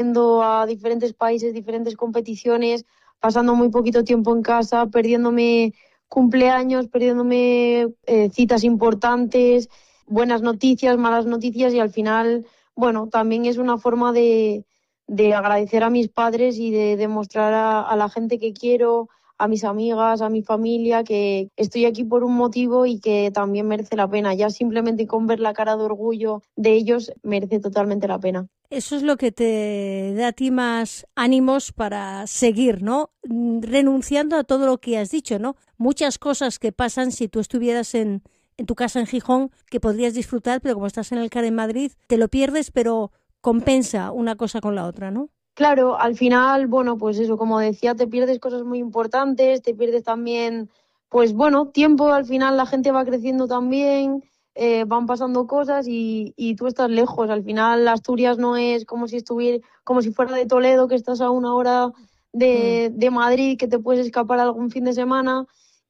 yendo a diferentes países, diferentes competiciones, pasando muy poquito tiempo en casa, perdiéndome cumpleaños, perdiéndome citas importantes, buenas noticias, malas noticias, y al final, bueno, también es una forma de agradecer a mis padres y de demostrar a la gente que quiero, a mis amigas, a mi familia, que estoy aquí por un motivo y que también merece la pena. Ya simplemente con ver la cara de orgullo de ellos merece totalmente la pena. Eso es lo que te da a ti más ánimos para seguir, ¿no? Renunciando a todo lo que has dicho, ¿no? Muchas cosas que pasan si tú estuvieras en tu casa en Gijón, que podrías disfrutar, pero como estás en el CAR en Madrid, te lo pierdes, pero compensa una cosa con la otra, ¿no? Claro, al final, bueno, pues eso, como decía, te pierdes cosas muy importantes, te pierdes también, pues bueno, tiempo, al final la gente va creciendo también, van pasando cosas y tú estás lejos. Al final Asturias no es como si como si fuera de Toledo, que estás a una hora de Madrid, que te puedes escapar algún fin de semana,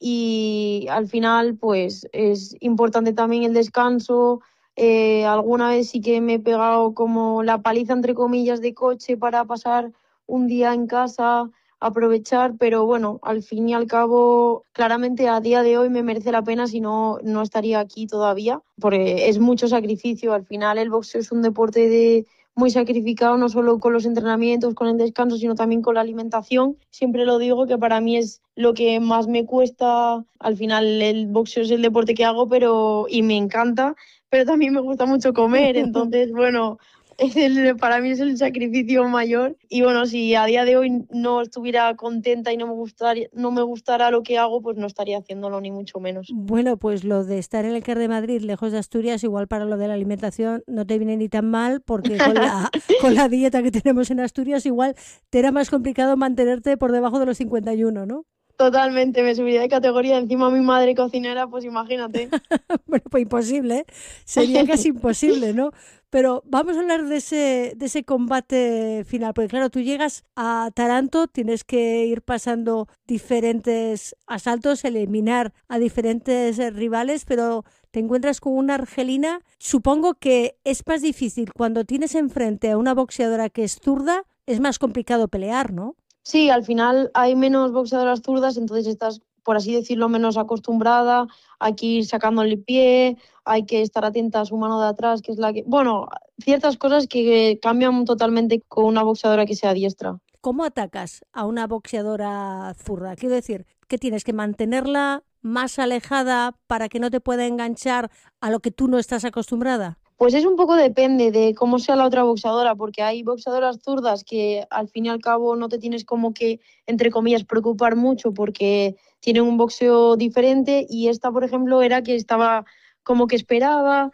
y al final, pues es importante también el descanso. Alguna vez sí que me he pegado como la paliza, entre comillas, de coche para pasar un día en casa, aprovechar, pero bueno, al fin y al cabo, claramente a día de hoy me merece la pena, si no, no estaría aquí todavía, porque es mucho sacrificio. Al final el boxeo es un deporte muy sacrificado, no solo con los entrenamientos, con el descanso, sino también con la alimentación. Siempre lo digo, que para mí es lo que más me cuesta. Al final el boxeo es el deporte que hago, y me encanta, pero también me gusta mucho comer, entonces, bueno, para mí es el sacrificio mayor. Y bueno, si a día de hoy no estuviera contenta y no me gustara lo que hago, pues no estaría haciéndolo, ni mucho menos. Bueno, pues lo de estar en el CAR de Madrid, lejos de Asturias, igual para lo de la alimentación no te viene ni tan mal, porque con la dieta que tenemos en Asturias, igual te era más complicado mantenerte por debajo de los 51, ¿no? Totalmente, me subiría de categoría. Encima mi madre cocinera, pues imagínate. Bueno, pues imposible, ¿eh? Sería casi imposible, ¿no? Pero vamos a hablar de ese combate final, porque claro, tú llegas a Taranto, tienes que ir pasando diferentes asaltos, eliminar a diferentes rivales, pero te encuentras con una argelina. Supongo que es más difícil cuando tienes enfrente a una boxeadora que es zurda, es más complicado pelear, ¿no? Sí, al final hay menos boxeadoras zurdas, entonces estás, por así decirlo, menos acostumbrada. Hay que ir sacándole el pie, hay que estar atenta a su mano de atrás, que es la que... Bueno, ciertas cosas que cambian totalmente con una boxeadora que sea diestra. ¿Cómo atacas a una boxeadora zurda? Quiero decir, que tienes que mantenerla más alejada para que no te pueda enganchar a lo que tú no estás acostumbrada. Pues es un poco depende de cómo sea la otra boxeadora, porque hay boxeadoras zurdas que al fin y al cabo no te tienes como que, entre comillas, preocupar mucho porque tienen un boxeo diferente, y esta, por ejemplo, era que estaba como que esperaba,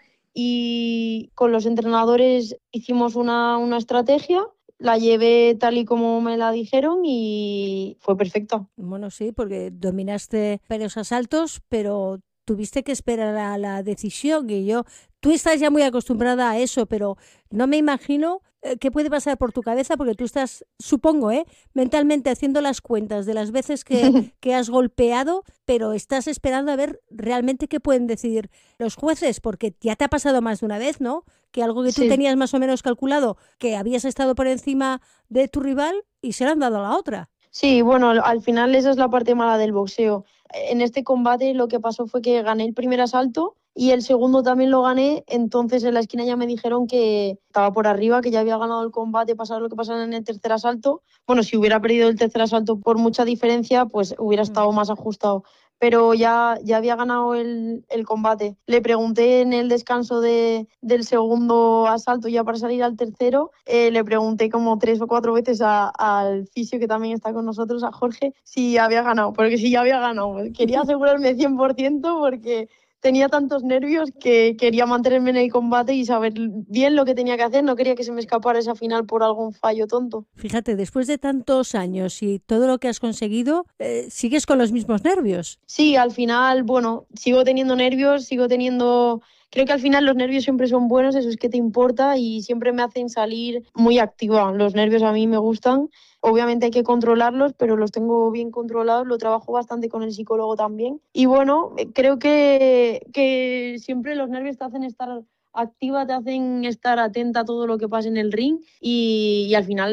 y con los entrenadores hicimos una estrategia, la llevé tal y como me la dijeron y fue perfecta. Bueno, sí, porque dominaste varios asaltos, pero tuviste que esperar a la decisión tú estás ya muy acostumbrada a eso, pero no me imagino qué puede pasar por tu cabeza, porque tú estás, supongo, mentalmente haciendo las cuentas de las veces que has golpeado, pero estás esperando a ver realmente qué pueden decidir los jueces, porque ya te ha pasado más de una vez, ¿no? Que algo que tú Sí. tenías más o menos calculado, que habías estado por encima de tu rival y se lo han dado a la otra. Sí, bueno, al final esa es la parte mala del boxeo. En este combate lo que pasó fue que gané el primer asalto y el segundo también lo gané, entonces en la esquina ya me dijeron que estaba por arriba, que ya había ganado el combate, pasar lo que pasara en el tercer asalto. Bueno, si hubiera perdido el tercer asalto por mucha diferencia, pues hubiera estado más ajustado, pero ya había ganado el combate. Le pregunté en el descanso del segundo asalto, ya para salir al tercero, le pregunté como 3 o 4 veces al fisio que también está con nosotros, a Jorge, si había ganado, porque si ya había ganado. Quería asegurarme 100% porque tenía tantos nervios que quería mantenerme en el combate y saber bien lo que tenía que hacer. No quería que se me escapara esa final por algún fallo tonto. Fíjate, después de tantos años y todo lo que has conseguido, sigues con los mismos nervios. Sí, al final, bueno, sigo teniendo nervios, sigo teniendo... Creo que al final los nervios siempre son buenos, eso es que te importa, y siempre me hacen salir muy activa. Los nervios a mí me gustan. Obviamente hay que controlarlos, pero los tengo bien controlados. Lo trabajo bastante con el psicólogo también. Y bueno, creo que siempre los nervios te hacen estar activa, te hacen estar atenta a todo lo que pasa en el ring, y al final